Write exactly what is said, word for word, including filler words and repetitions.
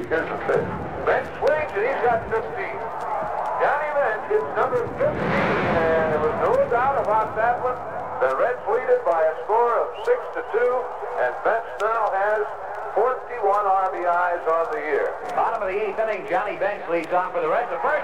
Here's the pitch. Bench swings, and he's got fifteen. Johnny Bench hits number fifteen, and there was no doubt about that one. The Reds lead it by a score of six to two, and Bench now has forty-one R B Is on the year. Bottom of the eighth inning, Johnny Bench leads on for the Reds. The first